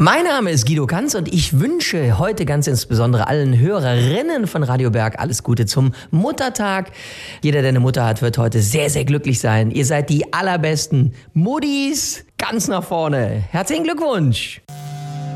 Mein Name ist Guido Kanz und ich wünsche heute ganz insbesondere allen Hörerinnen von Radio Berg alles Gute zum Muttertag. Jeder, der eine Mutter hat, wird heute sehr, sehr glücklich sein. Ihr seid die allerbesten Muttis, ganz nach vorne. Herzlichen Glückwunsch!